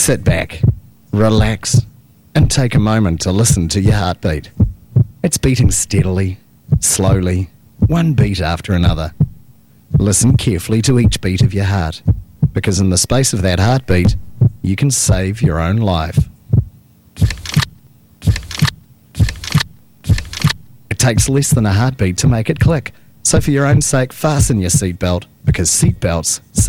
Sit back, relax, and take a moment to listen to your heartbeat. It's beating steadily, slowly, one beat after another. Listen carefully to each beat of your heart, because in the space of that heartbeat, you can save your own life. It takes less than a heartbeat to make it click, so for your own sake, fasten your seatbelt, because seatbelts